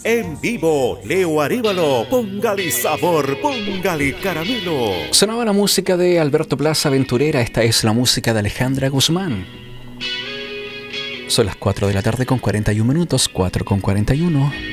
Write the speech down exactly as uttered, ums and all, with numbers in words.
En vivo, Leo Arévalo, póngale sabor, póngale caramelo. Sonaba la música de Alberto Plaza Aventurera, esta es la música de Alejandra Guzmán. Son las cuatro de la tarde con cuarenta y un minutos, cuatro con cuarenta y uno.